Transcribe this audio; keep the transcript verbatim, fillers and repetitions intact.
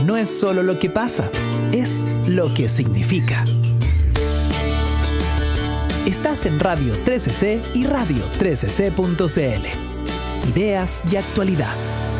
No es solo lo que pasa, es lo que significa. Estás en Radio trece C y radio trece c punto c l. Ideas y actualidad.